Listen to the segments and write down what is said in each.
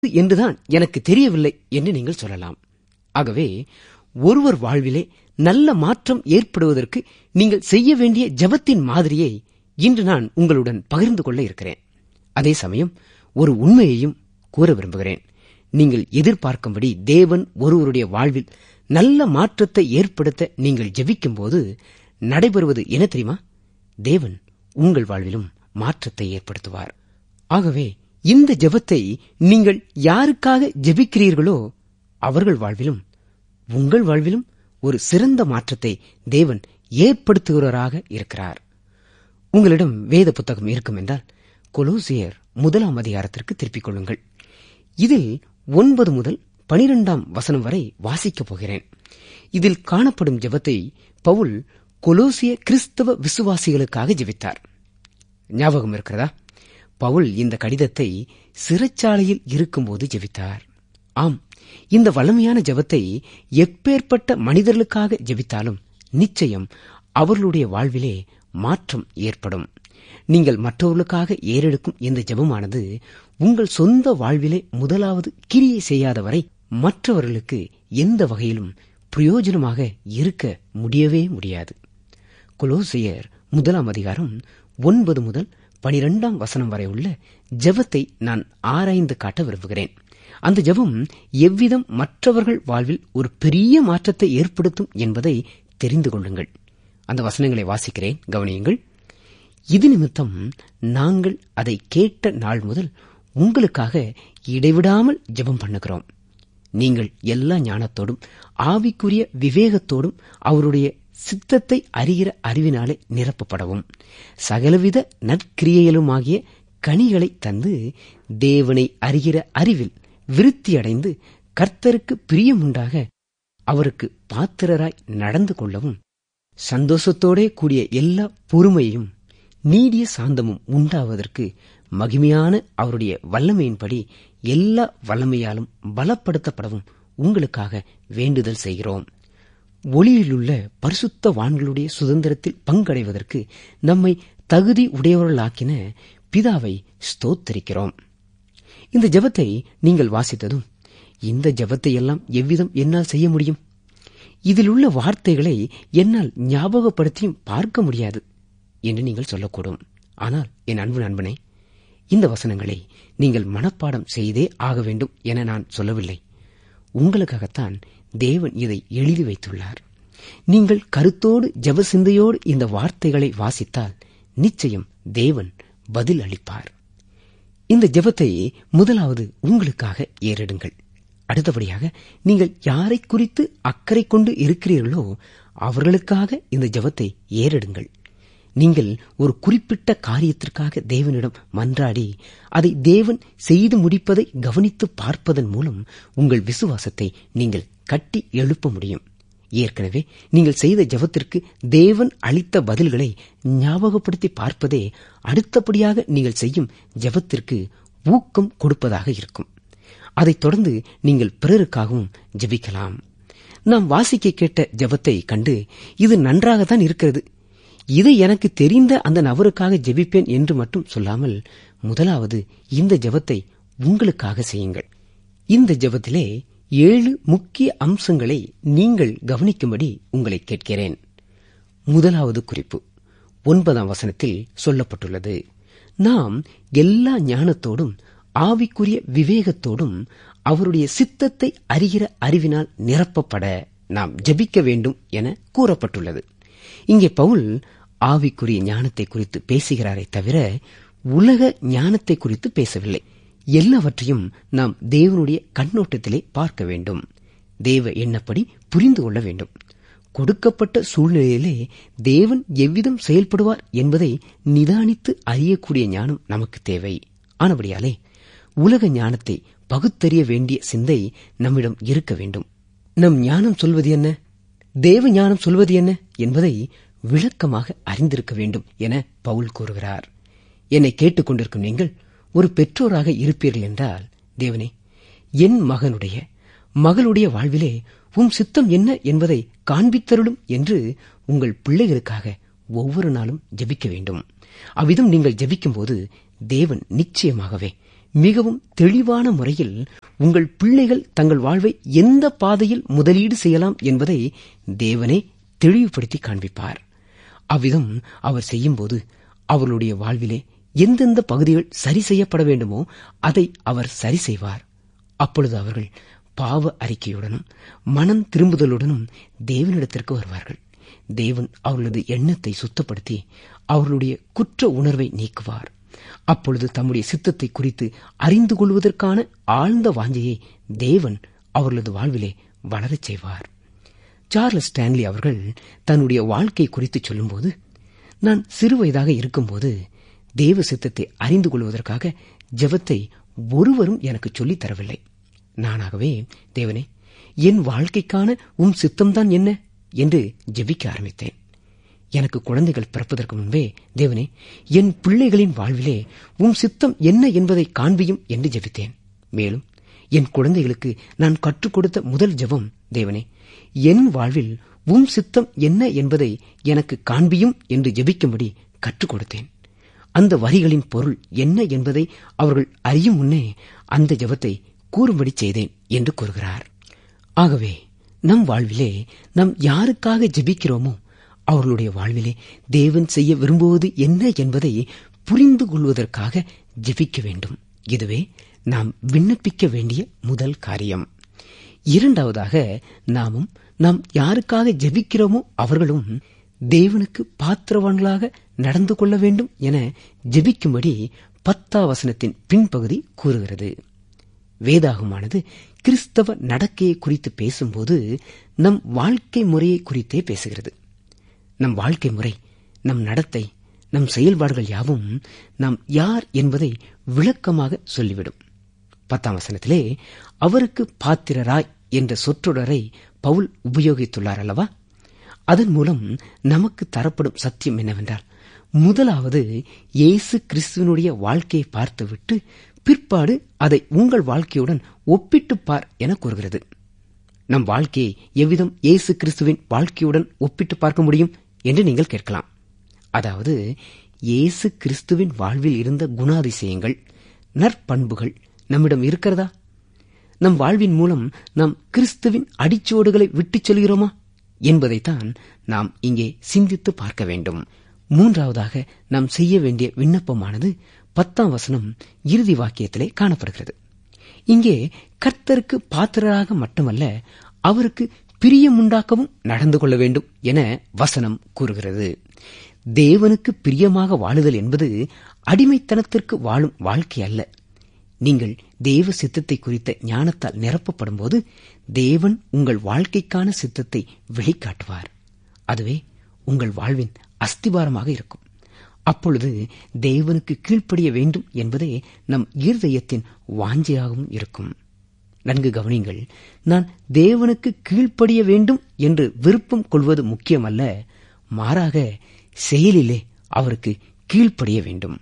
என்றுதான் எனக்கு தெரியவில்லை என்று நீங்கள் சொல்லலாம். ஆகவே ஒருவர் வாழ்விலே நல்ல மாற்றம் ஏற்படுவதற்கு நீங்கள் செய்ய வேண்டிய ஜெபத்தின் மாதிரியை இன்று நான் உங்களுடன் பகிர்ந்து கொள்ள இருக்கிறேன். அதே சமயம் ஒரு உண்மையையும் கூற விரும்புகிறேன். நீங்கள் எதிர்பார்க்கும்படி தேவன் ஒருவருடைய வாழ்வில் நல்ல மாற்றத்தை ஏற்படுத்த நீங்கள் ஜெபிக்கும் போது நடைபெறுவது என்ன தெரியுமா? தேவன் உங்கள் வாழ்விலும் மாற்றத்தை ஏற்படுத்துவார். ஆகவே இந்த ஜெபத்தை நீங்கள் யாருக்காக ஜெபிக்கிறீர்களோ அவர்கள் வாழ்விலும் உங்கள் வாழ்விலும் ஒரு சிறந்த மாற்றத்தை தேவன் ஏற்படுத்துகிறவராக இருக்கிறார். உங்களிடம் வேத புத்தகம் இருக்கும் என்றால் கொலோசியர் 1 அதிகாரத்திற்கு திருப்பிக் கொள்ளுங்கள். இதில் 9 முதல் 12 வரை வாசிக்கப் போகிறேன். இதில் காணப்படும் ஜெபத்தை பவுல் கொலோசிய கிறிஸ்தவ விசுவாசிகளுக்காக ஜெபித்தார். ஞாபகம் இருக்கிறதா? பவுல் இந்த கடிதத்தை சிறைச்சாலையில் இருக்கும்போது ஜெபித்தார். ஆம், இந்த வல்லமையான ஜெபத்தை எப்பேற்பட்ட மனிதர்களுக்காக ஜெபித்தாலும் நிச்சயம் அவர்களுடைய வாழ்விலே மாற்றம் ஏற்படும். நீங்கள் மற்றவர்களுக்காக ஏறெடுக்கும் இந்த ஜெபமானது உங்கள் சொந்த வாழ்விலே முதலாவது கிரியை செய்யாதவரை மற்றவர்களுக்கு எந்த வகையிலும் பிரயோஜனமாக இருக்க முடியவே முடியாது. கொலோசியர் 1 அதிகாரம் 9 முதல் 12 வரை உள்ள ஜெபத்தை நான் ஆராய்ந்து காட்ட விரும்புகிறேன். அந்த ஜெபம் எவ்விதம் மற்றவர்கள் வாழ்வில் ஒரு பெரிய மாற்றத்தை ஏற்படுத்தும் என்பதை தெரிந்து கொள்ளுங்கள். அந்த வசனங்களை வாசிக்கிறேன், கவனியுங்கள். இது நிமித்தம் நாங்கள் அதை கேட்ட நாள் முதல் உங்களுக்காக இடைவிடாமல் ஜெபம் பண்ணுகிறோம். நீங்கள் எல்லா ஞானத்தோடும் ஆவிக்குரிய விவேகத்தோடும் அவருடைய சித்தத்தை அறிகிற அறிவினாலே நிரப்பப்படவும் சகலவித நற்கிரியைகளுமாகிய கனிகளை தந்து தேவனை அறிகிற அறிவில் விருத்தியடைந்து கர்த்தருக்கு பிரியமுண்டாக அவருக்கு பாத்திரராய் நடந்து கொள்ளவும் சந்தோஷத்தோடே கூடிய எல்லா பொறுமையும் நீடிய சாந்தமும் உண்டாவதற்கு மகிமையான அவருடைய வல்லமையின்படி எல்லா வல்லமையாலும் பலப்படுத்தப்படவும் உங்களுக்காக வேண்டுதல் செய்கிறோம். ஒளியிலுள்ள பரிசுத்தவான்களுடைய சுதந்திரத்தில் பங்கடைவதற்கு நம்மை தகுதி உடையவர்களாக்கின பிதாவை ஸ்தோத்தரிக்கிறோம். இந்த ஜெபத்தை நீங்கள் வாசித்ததும் இந்த ஜெபத்தை எல்லாம் எவ்விதம் என்னால் செய்ய முடியும்? இதில் உள்ள வார்த்தைகளை என்னால் ஞாபகப்படுத்தியும் பார்க்க முடியாது என்று நீங்கள் சொல்லக்கூடும். ஆனால் என் அன்பு நண்பனே, இந்த வசனங்களை நீங்கள் மனப்பாடம் செய்தே ஆக வேண்டும் என நான் சொல்லவில்லை. உங்களுக்காகத்தான் தேவன் இதை எழுதி வைத்துள்ளார். நீங்கள் கருத்தோடு ஜெப சிந்தையோடு இந்த வார்த்தைகளை வாசித்தால் நிச்சயம் தேவன் பதில் அளிப்பார். இந்த ஜெபத்தை முதலாவது உங்களுக்காக ஏறிடுங்கள். அடுத்தபடியாக நீங்கள் யாரை குறித்து அக்கறை கொண்டு இருக்கிறீர்களோ அவர்களுக்காக இந்த ஜெபத்தை ஏறிடுங்கள். நீங்கள் ஒரு குறிப்பிட்ட காரியத்திற்காக தேவனிடம் மன்றாடி அதை தேவன் செய்து முடிப்பதை கவனித்து பார்ப்பதன் மூலம் உங்கள் விசுவாசத்தை நீங்கள் கட்டி எழுப்ப முடியும். ஏற்கனவே நீங்கள் செய்த ஜெபத்திற்கு தேவன் அளித்த பதில்களை ஞாபகப்படுத்தி பார்ப்பதே அடுத்தபடியாக நீங்கள் செய்யும் ஜெபத்திற்கு ஊக்கம் கொடுப்பதாக இருக்கும். அதைத் தொடர்ந்து நீங்கள் பிறருக்காகவும் ஜெபிக்கலாம். நாம் வாசிக்க கேட்ட ஜெபத்தை கண்டு இது நன்றாகத்தான் இருக்கிறது, இதை எனக்கு தெரிந்த அந்த நபருக்காக ஜெபிப்பேன் என்று மட்டும் சொல்லாமல் முதலாவது இந்த ஜெபத்தை உங்களுக்காக செய்யுங்கள். இந்த ஜெபத்திலே 7 முக்கிய அம்சங்களை நீங்கள் கவனிக்கும்படி உங்களை கேட்கிறேன். முதலாவது குறிப்பு 9 சொல்லப்பட்டுள்ளது. நாம் எல்லா ஞானத்தோடும் ஆவிக்குரிய விவேகத்தோடும் அவருடைய சித்தத்தை அறிகிற அறிவினால் நிரப்பப்பட நாம் ஜெபிக்க வேண்டும் என கூறப்பட்டுள்ளது. இங்கே பவுல் ஆவிக்குரிய ஞானத்தை குறித்து பேசுகிறாரே தவிர உலக ஞானத்தை குறித்து பேசவில்லை. எல்லாவற்றையும் நாம் தேவனுடைய கண்ணோட்டத்திலே பார்க்க வேண்டும். தேவ எண்ணப்படி புரிந்து கொள்ள வேண்டும். கொடுக்கப்பட்ட சூழ்நிலையிலே தேவன் எவ்விதம் செயல்படுவார் என்பதை நிதானித்து அறியக்கூடிய ஞானம் நமக்கு தேவை. ஆனபடியாலே உலக ஞானத்தை பகுத்தறிய வேண்டிய சிந்தை நம்மிடம் இருக்க வேண்டும். நம் ஞானம் சொல்வது என்ன, தேவ ஞானம் சொல்வது என்ன என்பதை விளக்கமாக அறிந்திருக்க வேண்டும் என பவுல் கூறுகிறார். என்னை கேட்டுக் கொண்டிருக்கும் நீங்கள் ஒரு பெற்றோராக இருப்பீர்கள் என்றால், தேவனே, என் மகனுடைய மகளுடைய வாழ்விலே உம் சித்தம் என்ன என்பதை காண்பித்தருளும் என்று உங்கள் பிள்ளைகளுக்காக ஒவ்வொரு நாளும் ஜெபிக்க வேண்டும். அவ்விதம் நீங்கள் ஜெபிக்கும் போது தேவன் நிச்சயமாகவே மிகவும் தெளிவான முறையில் உங்கள் பிள்ளைகள் தங்கள் வாழ்வை எந்த பாதையில் முதலீடு செய்யலாம் என்பதை தேவனே தெளிவுபடுத்தி காண்பிப்பார். அவ்விதம் அவர் செய்யும்போது அவர்களுடைய வாழ்விலே எந்தெந்த பகுதிகள் சரி செய்யப்பட வேண்டுமோ அதை அவர் சரி செய்வார். அப்பொழுது அவர்கள் பாவ அறிக்கையுடனும் மனம் திரும்புதலுடனும் தேவனிடத்திற்கு வருவார்கள். தேவன் அவர்களது எண்ணத்தை சுத்தப்படுத்தி அவர்களுடைய குற்ற உணர்வை நீக்குவார். அப்பொழுது தம்முடைய சித்தத்தை குறித்து அறிந்து கொள்வதற்கான ஆழ்ந்த வாஞ்சையை தேவன் அவர்களது வாழ்விலே வளரச் செய்வார். சார்லஸ் ஸ்டான்லி அவர்கள் தன்னுடைய வாழ்க்கை குறித்து சொல்லும்போது, நான் சிறுவயதாக இருக்கும்போது தேவ சித்தத்தை அறிந்து கொள்வதற்காக ஜெபத்தை ஒருவரும் எனக்கு சொல்லித் தரவில்லை. நானாகவே, தேவனே, என் வாழ்க்கைக்கான உம் சித்தம்தான் என்ன என்று ஜெபிக்க ஆரம்பித்தேன். எனக்கு குழந்தைகள் பிறப்பதற்கு முன்பே, தேவனே, என் பிள்ளைகளின் வாழ்விலே உம் சித்தம் என்ன என்பதை காண்பியும் என்று ஜெபித்தேன். மேலும் என் குழந்தைகளுக்கு நான் கற்றுக் கொடுத்த முதல் ஜெபம், தேவனே, என் வாழ்வில் உம் சித்தம் என்ன என்பதை எனக்கு காண்பியும் என்று ஜெபிக்கும்படி கற்றுக் கொடுத்தேன். அந்த வரிகளின் பொருள் என்ன என்பதை அவர்கள் அறியும் முன்னே அந்த ஜெபத்தை கூறும்படி செய்தேன் என்று கூறுகிறார். ஆகவே நம் வாழ்விலே நாம் யாருக்காக ஜெபிக்கிறோமோ அவர்களுடைய வாழ்விலே தேவன் செய்ய விரும்புவது என்ன என்பதை புரிந்து கொள்வதற்காக ஜெபிக்க வேண்டும். இதுவே நாம் விண்ணப்பிக்க வேண்டிய முதல் காரியம். இரண்டாவதாக, நாம் யாருக்காக ஜெபிக்கிறோமோ அவர்களும் தேவனுக்கு பாத்திரவான்களாக நடந்து கொள்ள வேண்டும் என ஜெபிக்கும்படி 10ஆம் வசனத்தின் பின்பகுதி கூறுகிறது. வேதாகமானது கிறிஸ்தவ நடக்கையை குறித்து பேசும்போது நம் வாழ்க்கை முறையை குறித்தே பேசுகிறது. நம் வாழ்க்கை முறை, நம் நடத்தை, நம் செயல்பாடுகள் யாவும் நாம் யார் என்பதை விளக்கமாக சொல்லிவிடும். 10ஆம் வசனத்திலே அவருக்கு பாத்திரராய் என்ற சொற்றொடரை பவுல் உபயோகித்துள்ளார் அல்லவா? அதன் மூலம் நமக்கு தரப்படும் சத்தியம் என்னவென்றால், முதலாவது இயேசு கிறிஸ்துவனுடைய வாழ்க்கையை பார்த்துவிட்டு பிற்பாடு அதை உங்கள் வாழ்க்கையுடன் ஒப்பிட்டு பார் என கூறுகிறது. நம் வாழ்க்கையை எவ்விதம் இயேசு கிறிஸ்துவின் வாழ்க்கையுடன் ஒப்பிட்டு பார்க்க முடியும் என்று நீங்கள் கேட்கலாம். அதாவது, இயேசு கிறிஸ்துவின் வாழ்வில் இருந்த குணாதிசயங்கள், நற்பண்புகள் நம்மிடம் இருக்கிறதா? நம் வாழ்வின் மூலம் நாம் கிறிஸ்துவின் அடிச்சுவடுகளை விட்டுச் செல்கிறோமா என்பதைத்தான் நாம் இங்கே சிந்தித்து பார்க்க வேண்டும். மூன்றாவதாக நாம் செய்ய வேண்டிய விண்ணப்பமானது 10ஆம் வசனம் இறுதி வாக்கியத்திலே காணப்படுகிறது. இங்கே கர்த்தருக்கு பாத்திரராக மட்டுமல்ல, அவருக்கு பிரியமுண்டாக்கவும் நடந்து கொள்ள வேண்டும் என வசனம் கூறுகிறது. தேவனுக்கு பிரியமாக வாழுதல் என்பது அடிமைத்தனத்திற்கு வாழும் வாழ்க்கை அல்ல. நீங்கள் தேவ சித்தத்தை குறித்த ஞானத்தால் நிரப்பப்படும் போது தேவன் உங்கள் வாழ்க்கைக்கான சித்தத்தை வெளிக்காட்டுவார். அதுவே உங்கள் வாழ்வின் அஸ்திபாரமாக இருக்கும். அப்பொழுது தேவனுக்கு கீழ்ப்படிய வேண்டும் என்பதே நம் இருதயத்தின் வாஞ்சையாகவும் இருக்கும். நன்கு கவனிங்கள், நான் தேவனுக்கு கீழ்ப்படிய வேண்டும் என்று விருப்பம் கொள்வது முக்கியமல்ல, மாறாக செயலிலே அவருக்கு கீழ்ப்படிய வேண்டும்.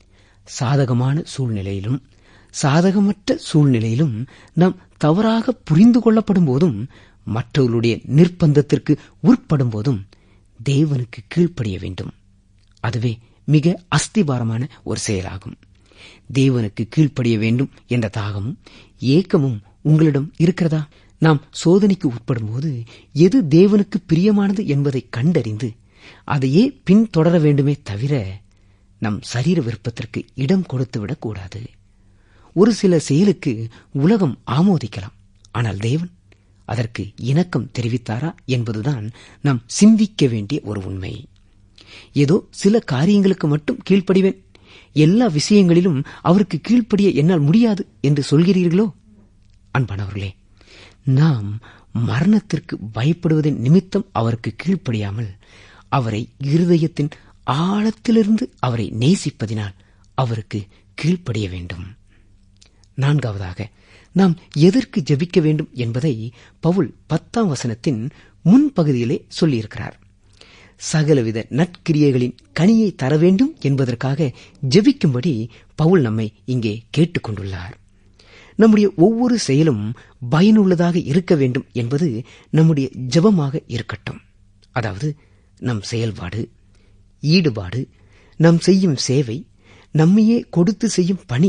சாதகமான சூழ்நிலையிலும் சாதகமற்ற சூழ்நிலையிலும் நாம் தவறாக புரிந்து கொள்ளப்படும் போதும் மற்றவர்களுடைய நிர்பந்தத்திற்கு உட்படும் போதும் தேவனுக்கு கீழ்ப்படிய வேண்டும். அதுவே மிக அஸ்திபாரமான ஒரு செயலாகும். தேவனுக்கு கீழ்ப்படிய வேண்டும் என்ற தாகமும் ஏக்கமும் உங்களிடம் இருக்கிறதா? நாம் சோதனைக்கு உட்படும் போது எது தேவனுக்கு பிரியமானது என்பதை கண்டறிந்து அதையே பின்தொடர வேண்டுமே தவிர நம் சரீர விருப்பத்திற்கு இடம் கொடுத்துவிடக் கூடாது. ஒரு சில செயலுக்கு உலகம் ஆமோதிக்கலாம், ஆனால் தேவன் அதற்கு இணக்கம் தெரிவித்தாரா என்பதுதான் நாம் சிந்திக்க வேண்டிய ஒரு உண்மை. ஏதோ சில காரியங்களுக்கு மட்டும் கீழ்ப்படிவேன், எல்லா விஷயங்களிலும் அவருக்கு கீழ்ப்படிய என்னால் முடியாது என்று சொல்கிறீர்களோ? அன்பானவர்களே, நாம் மரணத்திற்கு பயப்படுவதன் நிமித்தம் அவருக்கு கீழ்ப்படியாமல் அவரை இருதயத்தின் ஆழத்திலிருந்து அவரை நேசிப்பதினால் அவருக்கு கீழ்ப்படிய வேண்டும். நான்காவதாக, நாம் எதற்கு ஜெபிக்க வேண்டும் என்பதை பவுல் 10ஆம் வசனத்தின் முன்பகுதியிலே சொல்லியிருக்கிறார். சகலவித நற்கிரியைகளின் கனியை தர வேண்டும் என்பதற்காக ஜெபிக்கும்படி பவுல் நம்மை இங்கே கேட்டுக் கொண்டுள்ளார். நம்முடைய ஒவ்வொரு செயலும் பயனுள்ளதாக இருக்க வேண்டும் என்பது நம்முடைய ஜெபமாக இருக்கட்டும். அதாவது, நம் செயல்பாடு, ஈடுபாடு, நாம் செய்யும் சேவை, நம்மையே கொடுத்து செய்யும் பணி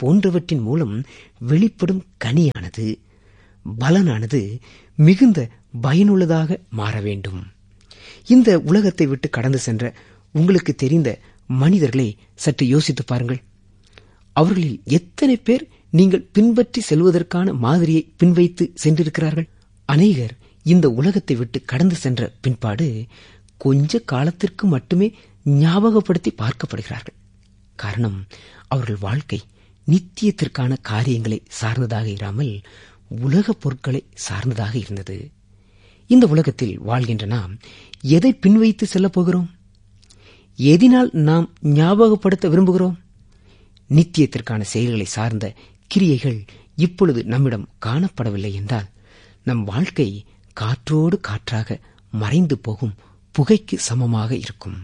போன்றவற்றின் மூலம் வெளிப்படும் கனியானது, பலனானது மிகுந்த பயனுள்ளதாக மாற வேண்டும். இந்த உலகத்தை விட்டு கடந்து சென்ற உங்களுக்கு தெரிந்த மனிதர்களை சற்று யோசித்து பாருங்கள். அவர்களில் எத்தனை பேர் நீங்கள் பின்பற்றி செல்வதற்கான மாதிரியை பின்வைத்து சென்றிருக்கிறார்கள்? அநேகர் இந்த உலகத்தை விட்டு கடந்து சென்ற பின்பாடு கொஞ்ச காலத்திற்கு மட்டுமே ஞாபகப்படுத்தி பார்க்கப்படுகிறார்கள். காரணம், அவர்கள் வாழ்க்கை நித்தியத்திற்கான காரியங்களை சார்ந்ததாக இராமல் உலக பொருட்களை சார்ந்ததாக இருந்தது. இந்த உலகத்தில் வாழ்கின்ற நாம் எதை பின்வைத்து செல்லப் போகிறோம்? எதினால் நாம் ஞாபகப்படுத்த விரும்புகிறோம்? நித்தியத்திற்கான செயல்களை சார்ந்த கிரியைகள் இப்பொழுது நம்மிடம் காணப்படவில்லை என்றால் நம் வாழ்க்கை காற்றோடு காற்றாக மறைந்து போகும் புகைக்கு சமமாக இருக்கும்.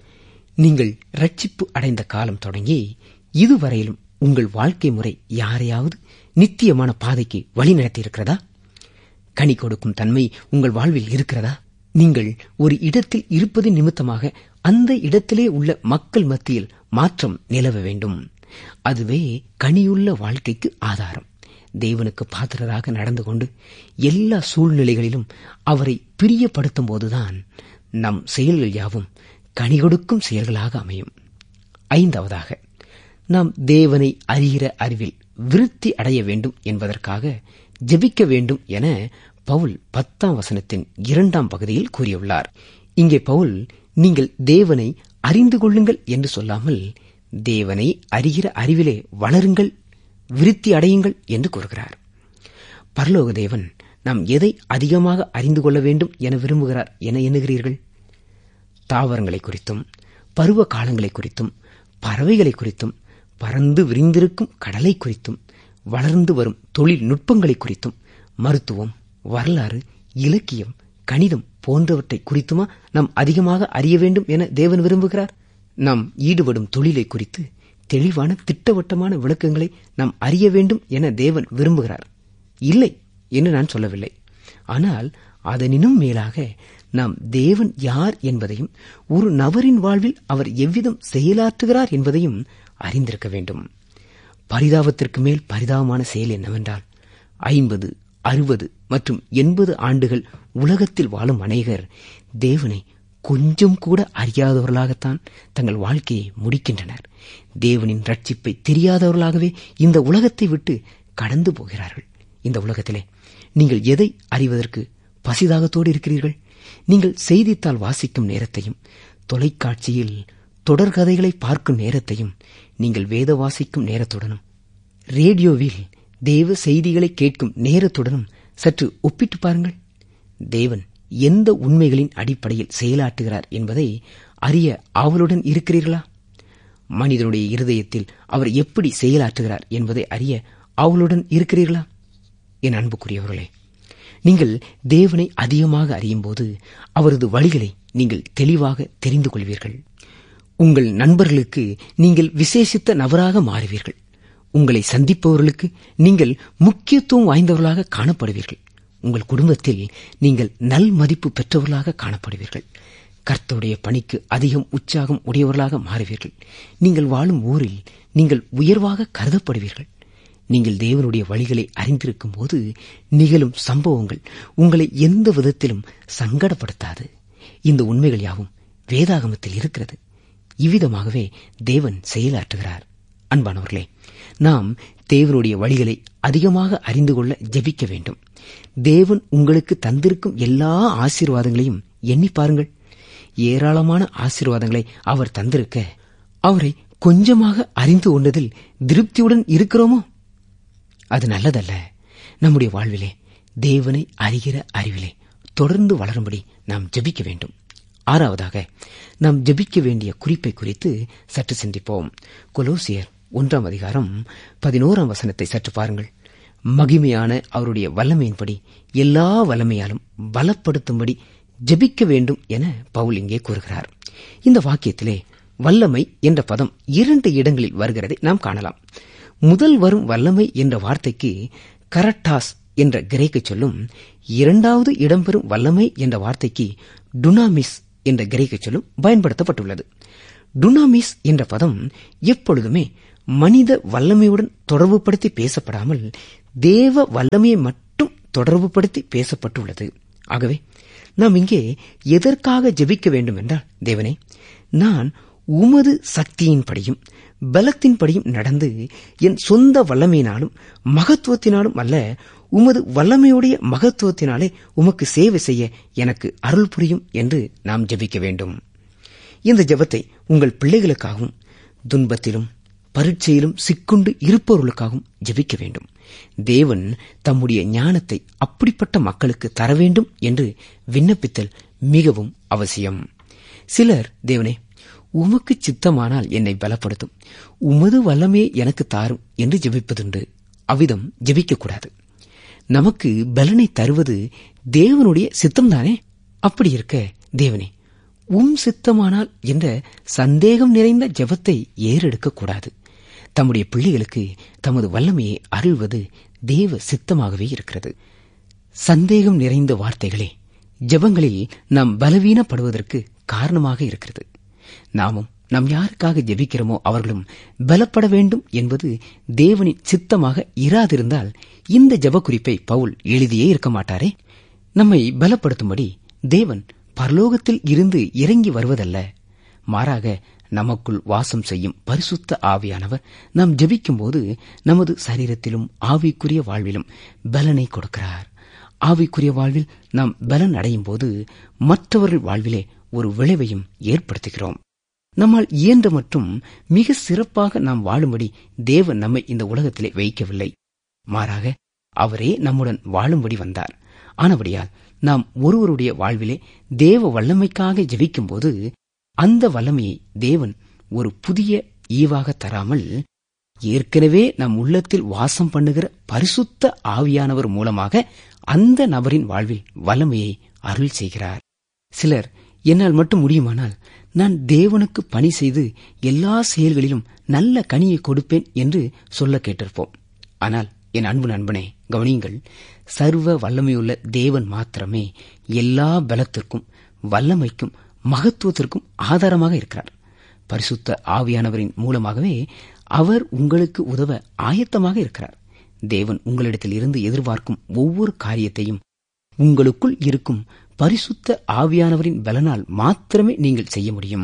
நீங்கள் ரட்சிப்பு அடைந்த காலம் தொடங்கி இதுவரையிலும் உங்கள் வாழ்க்கை முறை யாரையாவது நித்தியமான பாதைக்கு வழி நடத்தியிருக்கிறதா? கனி கொடுக்கும் தன்மை உங்கள் வாழ்வில் இருக்கிறதா? நீங்கள் ஒரு இடத்தில் இருப்பது நிமித்தமாக அந்த இடத்திலே உள்ள மக்கள் மத்தியில் மாற்றம் நிலவ வேண்டும். அதுவே கனியுள்ள வாழ்க்கைக்கு ஆதாரம். தேவனுக்கு பாத்திரராக நடந்து கொண்டு எல்லா சூழ்நிலைகளிலும் அவரை பிரியப்படுத்தும் போதுதான் நம் செயல்கள் யாவும் கனி கொடுக்கும் செயல்களாக அமையும். ஐந்தாவதாக, நாம் தேவனை அறிகிற அறிவில் விருத்தி அடைய வேண்டும் என்பதற்காக ஜெபிக்க வேண்டும் என பவுல் 10ஆம் வசனத்தின் 2ஆம் பகுதியில் கூறியுள்ளார். இங்கே பவுல் நீங்கள் தேவனை அறிந்து கொள்ளுங்கள் என்று சொல்லாமல் தேவனை அறிகிற அறிவிலே வளருங்கள், விருத்தி அடையுங்கள் என்று கூறுகிறார். பரலோக தேவன் நாம் எதை அதிகமாக அறிந்து கொள்ள வேண்டும் என விரும்புகிறார் என எண்ணுகிறீர்கள்? தாவரங்களை குறித்தும், பருவ காலங்களை குறித்தும், பறவைகளை குறித்தும், பறந்து விரிந்திருக்கும் கடலை குறித்தும், வளர்ந்து வரும் தொழில்நுட்பங்களை குறித்தும், மருத்துவம், வரலாறு, இலக்கியம், கணிதம் போன்றவற்றை குறித்துமா நாம் அதிகமாக அறிய வேண்டும் என தேவன் விரும்புகிறார்? நாம் ஈடுபடும் தொழிலை குறித்து தெளிவான திட்டவட்டமான விளக்கங்களை நாம் அறிய வேண்டும் என தேவன் விரும்புகிறார். இல்லை என்று நான் சொல்லவில்லை. ஆனால் அதனினும் மேலாக நாம் தேவன் யார் என்பதையும் ஒரு நபரின் வாழ்வில் அவர் எவ்விதம் செயலாற்றுகிறார் என்பதையும் அறிந்திருக்க வேண்டும். பரிதாபத்திற்கு மேல் பரிதாபமான செயல் என்னவென்றால் 50, 60 மற்றும் 80 ஆண்டுகள் உலகத்தில் வாழும் அநேகர் தேவனை கொஞ்சம் கூட அறியாதவர்களாகத்தான் தங்கள் வாழ்க்கையை முடிக்கின்றனர். தேவனின் ரட்சிப்பை தெரியாதவர்களாகவே இந்த உலகத்தை விட்டு கடந்து போகிறார்கள். இந்த உலகத்திலே நீங்கள் எதை அறிவதற்கு பசிதாகத்தோடு இருக்கிறீர்கள்? நீங்கள் செய்தித்தாள் வாசிக்கும் நேரத்தையும், தொலைக்காட்சியில் தொடர்கதைகளை பார்க்கும் நேரத்தையும், நீங்கள் வேத வாசிக்கும் நேரத்துடனும், ரேடியோவில் தேவ செய்திகளை கேட்கும் நேரத்துடனும் சற்று ஒப்பிட்டு பாருங்கள். தேவன் எந்த உண்மைகளின் அடிப்படையில் செயலாற்றுகிறார் என்பதை அறிய ஆவலுடன் இருக்கிறீர்களா? மனிதனுடைய இருதயத்தில் அவர் எப்படி செயலாற்றுகிறார் என்பதை அறிய ஆவலுடன் இருக்கிறீர்களா? என் அன்புக்குரியவர்களே, நீங்கள் தேவனை அதிகமாக அறியும் போது அவரது வழிகளை நீங்கள் தெளிவாக தெரிந்து கொள்வீர்கள். உங்கள் நண்பர்களுக்கு நீங்கள் விசேஷித்த நபராக மாறுவீர்கள். உங்களை சந்திப்பவர்களுக்கு நீங்கள் முக்கியத்துவம் வாய்ந்தவர்களாக காணப்படுவீர்கள். உங்கள் குடும்பத்தில் நீங்கள் நல் மதிப்பு பெற்றவர்களாக காணப்படுவீர்கள். கர்த்தருடைய பணிக்கு அதிகம் உற்சாகம் உடையவர்களாக மாறுவீர்கள். நீங்கள் வாழும் ஊரில் நீங்கள் உயர்வாக கருதப்படுவீர்கள். நீங்கள் தேவனுடைய வழிகளை அறிந்திருக்கும் போது நிகழும் சம்பவங்கள் உங்களை எந்த விதத்திலும் சங்கடப்படுத்தாது. இந்த உண்மைகள் யாவும் வேதாகமத்தில் இருக்கிறது. இவ்விதமாகவே தேவன் செயலாற்றுகிறார். அன்பானவர்களே, நாம் தேவனுடைய வழிகளை அதிகமாக அறிந்து கொள்ள ஜெபிக்க வேண்டும். தேவன் உங்களுக்கு தந்திருக்கும் எல்லா ஆசீர்வாதங்களையும் எண்ணி பாருங்கள். ஏராளமான ஆசீர்வாதங்களை அவர் தந்திருக்க அவரை கொஞ்சமாக அறிந்து கொண்டதில் திருப்தியுடன் இருக்கிறோமோ? அது நல்லதல்ல. நம்முடைய வாழ்விலே தேவனை அறிகிற அறிவிலே தொடர்ந்து வளரும்படி நாம் ஜெபிக்க வேண்டும். ஆறாவதாக, நாம் ஜெபிக்க வேண்டிய குறிப்பை குறித்து சற்று சிந்திப்போம். கொலோசியர் 1ஆம் அதிகாரம் 11ஆம் வசனத்தை சற்று பாருங்கள். மகிமையான அவருடைய வல்லமையின்படி எல்லா வல்லமையாலும் பலப்படுத்தும்படி ஜெபிக்க வேண்டும் என பவுல் இங்கே கூறுகிறார். இந்த வாக்கியத்திலே வல்லமை என்ற பதம் 2 இடங்களில் வருகிறதை நாம் காணலாம். முதல் வரும் வல்லமை என்ற வார்த்தைக்கு கரட்டாஸ் என்ற கிரேக்க சொல்லும், இரண்டாவது இடம்பெறும் வல்லமை என்ற வார்த்தைக்கு டுனாமிஸ் என்ற கிரேக்க சொல்லும் பயன்படுத்தப்பட்டுள்ளது. டுனாமிஸ் என்ற பதம் எப்பொழுதுமே மனித வல்லமையுடன் தொடர்புபடுத்தி பேசப்படாமல் தேவ வல்லமையை மட்டும் தொடர்புபடுத்தி பேசப்பட்டுள்ளது. ஆகவே நாம் இங்கே எதற்காக ஜெபிக்க வேண்டும் என்றால், தேவனே, நான் உமது சக்தியின்படியும் பலத்தின்படியும் நடந்து என் சொந்த வல்லமையினாலும் மகத்துவத்தினாலும் அல்ல, உமது வல்லமையுடைய மகத்துவத்தினாலே உமக்கு சேவை செய்ய எனக்கு அருள் புரியும் என்று நாம் ஜெபிக்க வேண்டும். இந்த ஜெபத்தை உங்கள் பிள்ளைகளுக்காகவும் துன்பத்திலும் பரீட்சையிலும் சிக்குண்டு இருப்பவர்களுக்காகவும் ஜெபிக்க வேண்டும். தேவன் தம்முடைய ஞானத்தை அப்படிப்பட்ட மக்களுக்கு தர வேண்டும் என்று விண்ணப்பித்தல் மிகவும் அவசியம். சிலர், தேவனே, உமக்கு சித்தமானால் என்னை பலப்படுத்தும், உமது வல்லமையை எனக்கு தாரும் என்று ஜெபிப்பதுண்டு. அவ்விதம் ஜெபிக்கக்கூடாது. நமக்கு பலனை தருவது தேவனுடைய சித்தம்தானே. அப்படி இருக்க, தேவனே, சித்தமானால் என்ற சந்தேகம் நிறைந்த ஜெபத்தை ஏறெடுக்கக்கூடாது. தம்முடைய பிள்ளைகளுக்கு தமது வல்லமையை அருள்வது தேவ சித்தமாகவே இருக்கிறது. சந்தேகம் நிறைந்த வார்த்தைகளே ஜெபங்களில் நாம் பலவீனப்படுவதற்கு காரணமாக இருக்கிறது. நாமும் நாம் யாருக்காக ஜெபிக்கிறோமோ அவர்களும் பலப்பட வேண்டும் என்பது தேவனின் சித்தமாக இராதிருந்தால் இந்த ஜெப குறிப்பை பவுல் எழுதியே இருக்க மாட்டாரே. நம்மை பலப்படுத்தும்படி தேவன் பரலோகத்தில் இருந்து இறங்கி வருவதல்ல, மாறாக நமக்குள் வாசம் செய்யும் பரிசுத்த ஆவியானவர் நாம் ஜெபிக்கும்போது நமது சரீரத்திலும் ஆவிக்குரிய வாழ்விலும் பலனை கொடுக்கிறார். ஆவிக்குரிய வாழ்வில் நாம் பலன் அடையும் போது மற்றவர்கள் வாழ்விலே ஒரு விளைவையும் ஏற்படுத்துகிறோம். நம்மால் இயன்ற மற்றும் மிக சிறப்பாக நாம் வாழும்படி தேவன் நம்மை இந்த உலகத்திலே வைக்கவில்லை, மாறாக அவரே நம்முடன் வாழும்படி வந்தார். ஆனபடியால் நாம் ஒருவருடைய வாழ்விலே தேவ வல்லமைக்காக ஜெபிக்கும்போது அந்த வல்லமையை தேவன் ஒரு புதிய ஈவாக தராமல் ஏற்கனவே நம் உள்ளத்தில் வாசம் பண்ணுகிற பரிசுத்த ஆவியானவர் மூலமாக அந்த நபரின் வாழ்வில் வல்லமையை அருள் செய்கிறார். சிலர், என்னால் மட்டும் முடியுமானால் நான் தேவனுக்கு பணி செய்து எல்லா செயல்களிலும் நல்ல கனியை கொடுப்பேன் என்று சொல்ல கேட்டிருப்போம். ஆனால் என் அன்பு நண்பனே, கவனியுங்கள், சர்வ வல்லமையுள்ள தேவன் மாத்திரமே எல்லா பலத்திற்கும் வல்லமைக்கும் மகத்துவத்திற்கும் ஆதாரமாக இருக்கிறார். பரிசுத்த ஆவியானவரின் மூலமாகவே அவர் உங்களுக்கு உதவ ஆயத்தமாக இருக்கிறார். தேவன் உங்களிடத்தில் இருந்து எதிர்பார்க்கும் ஒவ்வொரு காரியத்தையும் உங்களுக்குள் இருக்கும் பரிசுத்த ஆவியானவரின் பலனால் மாத்திரமே நீங்கள் செய்ய முடியும்.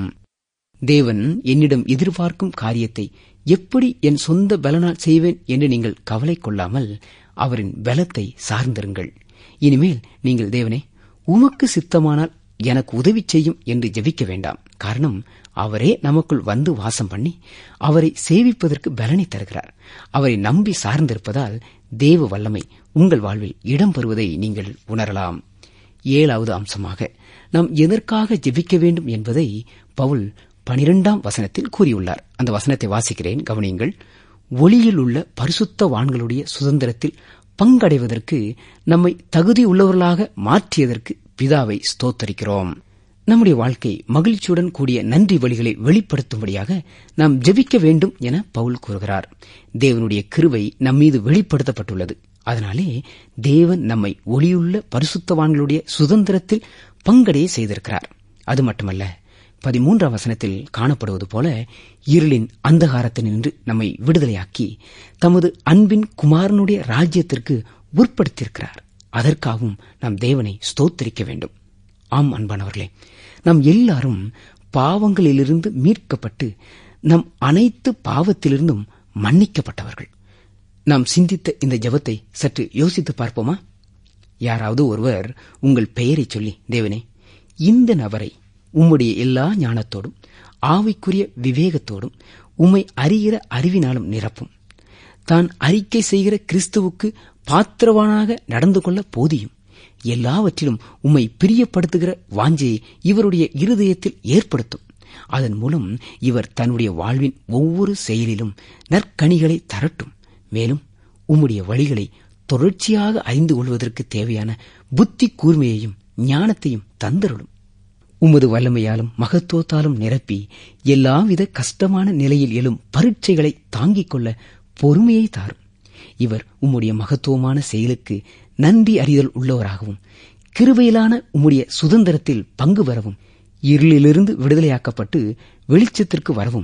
தேவன் என்னிடம் எதிர்பார்க்கும் காரியத்தை எப்படி என் சொந்த பலனால் செய்வேன் என்று நீங்கள் கவலை கொள்ளாமல் அவரின் பலத்தை சார்ந்திருங்கள். இனிமேல் நீங்கள், தேவனே, உமக்கு சித்தமானால் எனக்கு உதவி செய்யும் என்று ஜெபிக்க வேண்டாம். காரணம், அவரே நமக்குள் வந்து வாசம் பண்ணி அவரை சேவிப்பதற்கு பலனை தருகிறார். அவரை நம்பி சார்ந்திருப்பதால் தேவ வல்லமை உங்கள் வாழ்வில் இடம்பெறுவதை நீங்கள் உணரலாம். 7வது அம்சமாக நாம் எதற்காக ஜெபிக்க வேண்டும் என்பதை பவுல் 12ஆம் வசனத்தில் கூறியுள்ளார். அந்த வசனத்தை வாசிக்கிறேன், கவனியுங்கள். ஒளியில் உள்ள பரிசுத்தவான்களுடைய சுதந்திரத்தில் பங்கடைவதற்கு நம்மை தகுதியுள்ளவர்களாக மாற்றியதற்கு பிதாவை ஸ்தோத்தரிக்கிறோம். நம்முடைய வாழ்க்கை மகிழ்ச்சியுடன் கூடிய நன்றி வழிகளை வெளிப்படுத்தும்படியாக நாம் ஜெபிக்க வேண்டும் என பவுல் கூறுகிறார். தேவனுடைய கிருபை நம்மீது வெளிப்படுத்தப்பட்டுள்ளது. அதனாலே தேவன் நம்மை ஒளியுள்ள பரிசுத்தவான்களுடைய சுதந்திரத்தில் பங்கடைய செய்திருக்கிறார். அது மட்டுமல்ல, 13ஆம் வசனத்தில் காணப்படுவது போல இருளின் அந்தகாரத்தினின்று நம்மை விடுதலையாக்கி தமது அன்பின் குமாரனுடைய ராஜ்யத்திற்கு உட்படுத்தியிருக்கிறார். அதற்காகவும் நாம் தேவனை ஸ்தோத்திரிக்க வேண்டும். ஆம் அன்பானவர்களே, நாம் எல்லாரும் பாவங்களிலிருந்து மீட்கப்பட்டு நம் அனைத்து பாவத்திலிருந்தும் மன்னிக்கப்பட்டவர்கள். நாம் சிந்தித்த இந்த ஜெபத்தை சற்று யோசித்து பார்ப்போமா? யாராவது ஒருவர் உங்கள் பெயரை சொல்லி, தேவனே, இந்த நபரை உம்முடைய எல்லா ஞானத்தோடும் ஆவிக்குரிய விவேகத்தோடும் உம்மை அறிகிற அறிவினாலும் நிரப்பும், தான் அறிக்கை செய்கிற கிறிஸ்துவுக்கு பாத்திரவானாக நடந்து கொள்ள போதியும், எல்லாவற்றிலும் உம்மை பிரியப்படுத்துகிற வாஞ்சையை இவருடைய இருதயத்தில் ஏற்படுத்தும், அதன் மூலம் இவர் தன்னுடைய வாழ்வின் ஒவ்வொரு செயலிலும் நற்கனிகளை தரட்டும், மேலும் உம்முடைய வழிகளை தொடர்ச்சியாக அறிந்து கொள்வதற்கு தேவையான புத்தி கூர்மையையும் ஞானத்தையும் தந்தருளும், உமது வல்லமையாலும் மகத்துவத்தாலும் நிரப்பி எல்லாவித கஷ்டமான நிலையில் எழும் பரீட்சைகளை தாங்கிக் கொள்ள பொறுமையை தாரும். இவர் உம்முடைய மகத்துவமான செயலுக்கு நன்றி அறிதல் உள்ளவராகவும் கிருபையிலான உம்முடைய சுதந்திரத்தில் பங்கு பெறவும் இருளிலிருந்து விடுதலையாக்கப்பட்டு வெளிச்சத்திற்கு வரவும்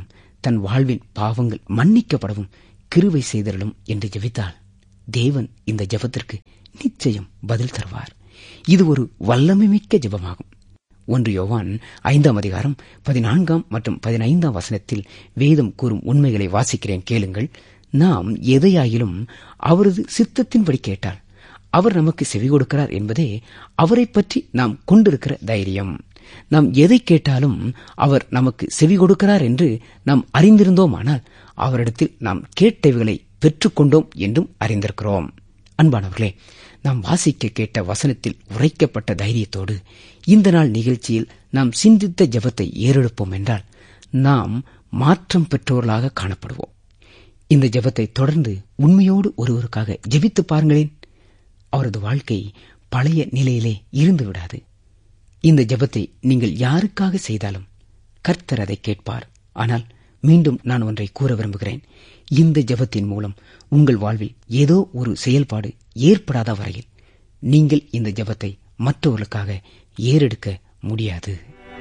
தன் வாழ்வின் பாவங்கள் மன்னிக்கப்படவும் கிருபை செய்தருளும் என்று ஜெபித்தால் தேவன் இந்த ஜெபத்திற்கு நிச்சயம் பதில் தருவார். இது ஒரு வல்லமை மிக்க ஜெபமாகும். 1 யோவான் 5ஆம் அதிகாரம் 14 மற்றும் 15 வசனத்தில் வேதம் கூறும் உண்மைகளை வாசிக்கிறேன், கேளுங்கள். நாம் எதையாயிலும் அவரது சித்தத்தின்படி கேட்டால் அவர் நமக்கு செவி கொடுக்கிறார் என்பதே அவரை பற்றி நாம் கொண்டிருக்கிற தைரியம். நாம் எதை கேட்டாலும் அவர் நமக்கு செவி கொடுக்கிறார் என்று நாம் அறிந்திருந்தோமானால் அவரிடத்தில் நாம் கேட்டவைகளை பெற்றுக்கொண்டோம் என்றும் அறிந்திருக்கிறோம். அன்பானவர்களே, நாம் வாசிக்க கேட்ட வசனத்தில் உரைக்கப்பட்ட தைரியத்தோடு இந்த நாள் நிகழ்ச்சியில் நாம் சிந்தித்த ஜெபத்தை ஏறெடுப்போம் என்றால் நாம் மாற்றம் பெற்றவர்களாக காணப்படுவோம். இந்த ஜெபத்தை தொடர்ந்து உண்மையோடு ஒருவருக்காக ஜெபித்து பாருங்களேன். அவரது வாழ்க்கை பழைய நிலையிலே இருந்து விடாது. இந்த ஜெபத்தை நீங்கள் யாருக்காக செய்தாலும் கர்த்தர் அதை கேட்பார். ஆனால் மீண்டும் நான் ஒன்றை கூற விரும்புகிறேன். இந்த ஜெபத்தின் மூலம் உங்கள் வாழ்வில் ஏதோ ஒரு செயல்பாடு ஏற்படாத வரையில் நீங்கள் இந்த ஜெபத்தை மற்றவர்களுக்காக ஏறெடுக்க முடியாது.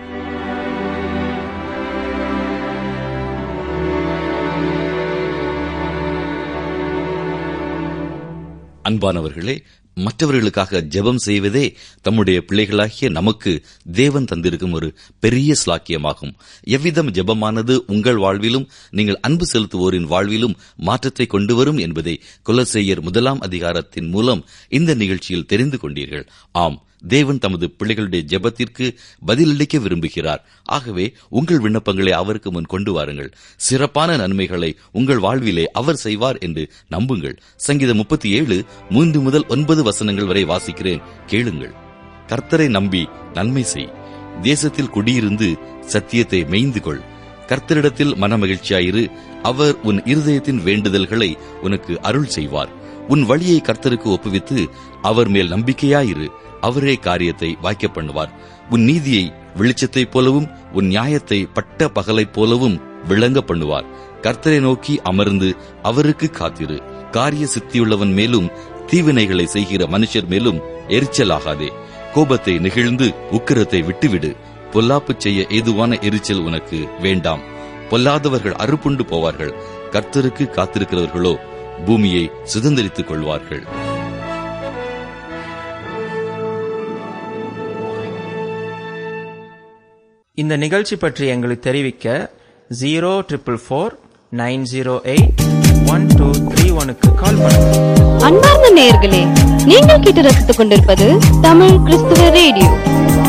அன்பானவர்களே, மற்றவர்களுக்காக ஜெபம் செய்வதே தம்முடைய பிள்ளைகளாகிய நமக்கு தேவன் தந்திருக்கும் ஒரு பெரிய ஸ்லாக்கியமாகும். எவ்விதம் ஜெபமானது உங்கள் வாழ்விலும் நீங்கள் அன்பு செலுத்துவோரின் வாழ்விலும் மாற்றத்தை கொண்டு வரும் என்பதை கொலோசையர் 1ஆம் அதிகாரத்தின் மூலம் இந்த நிகழ்ச்சியில் தெரிந்து கொண்டீர்கள். ஆம், தேவன் தமது பிள்ளைகளுடைய ஜெபத்திற்கு பதிலளிக்க விரும்புகிறார். ஆகவே உங்கள் விண்ணப்பங்களை அவருக்கு முன் கொண்டு வாருங்கள். சிறப்பான நன்மைகளை உங்கள் வாழ்விலே அவர் செய்வார் என்று நம்புங்கள். சங்கீதம் 37 3-9 வசனங்கள் வரை வாசிக்கிறேன், கேளுங்கள். கர்த்தரை நம்பி நன்மை செய், தேசத்தில் குடியிருந்து சத்தியத்தை மேய்ந்து கொள். கர்த்தரிடத்தில் மனமகிழ்ச்சியாயிரு, அவர் உன் இருதயத்தின் வேண்டுதல்களை உனக்கு அருள் செய்வார். உன் வழியை கர்த்தருக்கு ஒப்புவித்து அவர் மேல் நம்பிக்கையாயிரு, அவரே காரியத்தை வாய்க்க பண்ணுவார். உன் நீதியை வெளிச்சத்தைப் போலவும் உன் நியாயத்தை பட்ட பகலைப் போலவும் விளங்க பண்ணுவார். கர்த்தரை நோக்கி அமர்ந்து அவருக்கு காத்திரு. காரிய சித்தியுள்ளவன் மேலும் தீவினைகளை செய்கிற மனுஷர் மேலும் எரிச்சலாகாதே. கோபத்தை நெகிழ்ந்து உக்கிரத்தை விட்டுவிடு. பொல்லாப்பு செய்ய ஏதுவான எரிச்சல் உனக்கு வேண்டாம். பொல்லாதவர்கள் அறுப்புண்டு போவார்கள். கர்த்தருக்கு காத்திருக்கிறவர்களோ பூமியை சுதந்திரித்துக் கொள்வார்கள். இந்த நிகழ்ச்சி பற்றி எங்களுக்கு தெரிவிக்க 044-908-1231 கால் பண்ணுங்க. அன்பார்ந்த நேயர்களே, நீங்கள் கேட்டு ரசித்துக் கொண்டிருப்பது தமிழ் கிறிஸ்துவ ரேடியோ.